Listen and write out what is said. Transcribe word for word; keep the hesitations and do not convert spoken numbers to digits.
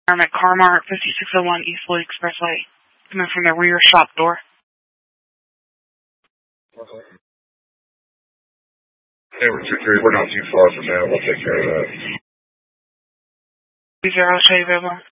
I'm at Car-Mart, fifty-six oh one East Lee Expressway. Coming from the rear shop door. Hey, we're not too far from now. We'll take care of that. Zero, show you available.